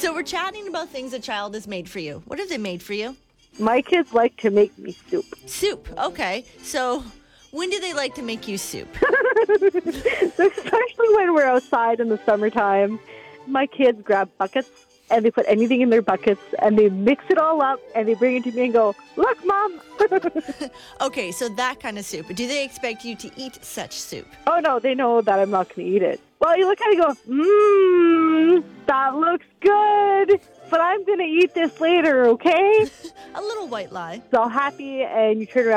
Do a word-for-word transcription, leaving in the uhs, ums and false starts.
So we're chatting about things a child has made for you. What have they made for you? My kids like to make me soup. Soup. Okay. So when do they like to make you soup? Especially when we're outside in the summertime. My kids grab buckets and they put anything in their buckets and they mix it all up and they bring it to me and go, look, Mom. Okay, so that kind of soup. Do they expect you to eat such soup? Oh, no, they know that I'm not going to eat it. Well, you look at it and go, mmm, that looks good, but I'm going to eat this later, okay? A little white lie. It's all happy and you turn around.